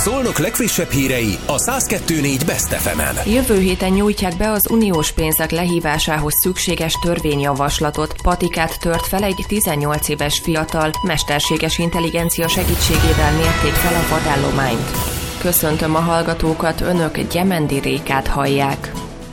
Szolnok legfrissebb hírei a 102.4 Best FM-en. Jövő héten nyújtják be az uniós pénzek lehívásához szükséges törvényjavaslatot. Patikát tört fel egy 18 éves fiatal, mesterséges intelligencia segítségével mérték fel a vadállományt. Köszöntöm a hallgatókat, önök Gyemendi Rékát hallják.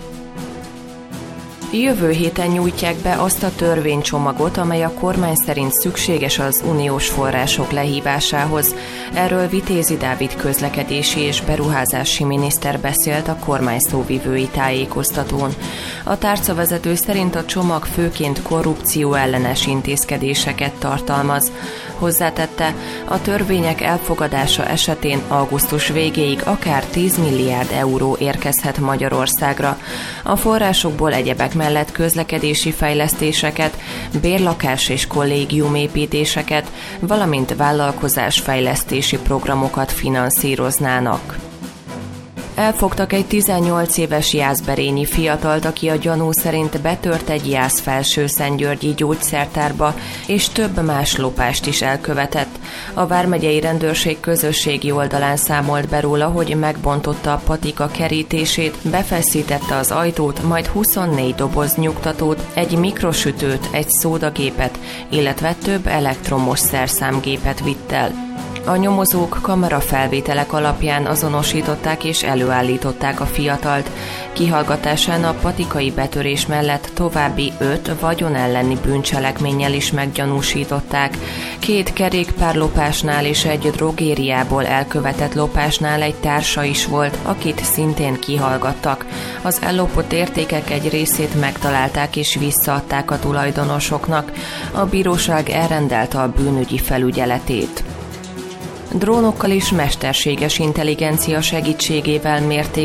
Jövő héten nyújtják be azt a törvénycsomagot, amely a kormány szerint szükséges az uniós források lehívásához. Erről Vitézi Dávid közlekedési és beruházási miniszter beszélt a kormány szóvivői tájékoztatón. A tárcavezető szerint a csomag főként korrupció ellenes intézkedéseket tartalmaz. Hozzátette, a törvények elfogadása esetén augusztus végéig akár 10 milliárd euró érkezhet Magyarországra. A forrásokból egyebek mellett közlekedési fejlesztéseket, bérlakás és kollégiumépítéseket, valamint vállalkozásfejlesztési programokat finanszíroznának. Elfogtak egy 18 éves jászberényi fiatalt, aki a gyanú szerint betört egy Jász-Felsőszentgyörgyi gyógyszertárba, és több más lopást is elkövetett. A vármegyei rendőrség közösségi oldalán számolt be róla, hogy megbontotta a patika kerítését, befeszítette az ajtót, majd 24 doboz nyugtatót, egy mikrosütőt, egy szódagépet, illetve több elektromos szerszámgépet vitt el. A nyomozók kamerafelvételek alapján azonosították és előállították a fiatalt. Kihallgatásán a patikai betörés mellett további 5 vagyon elleni bűncselekménnyel is meggyanúsították. 2 kerékpárlopásnál és egy drogériából elkövetett lopásnál egy társa is volt, akit szintén kihallgattak. Az ellopott értékek egy részét megtalálták és visszaadták a tulajdonosoknak. A bíróság elrendelte a bűnügyi felügyeletét. Drónokkal és mesterséges intelligencia segítségével mérték